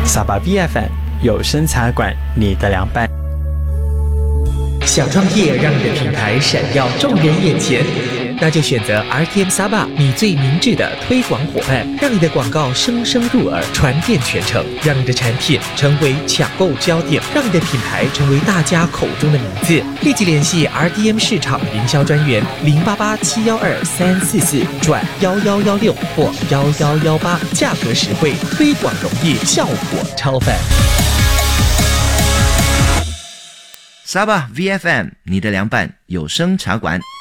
沙巴 VFM 有声茶馆，你的凉拌。 想创业让你的品牌闪耀众人眼前，那就选择 RTM Sabah， 你最明智的推广伙伴，让你的广告声声入耳，传遍全城，让你的产品成为抢购焦点，让你的品牌成为大家口中的名字。立即联系 RTM 市场营销专员088712344转1116或1118，价格实惠，推广容易，效果超凡。 沙巴 VFM 你的凉拌有声茶馆。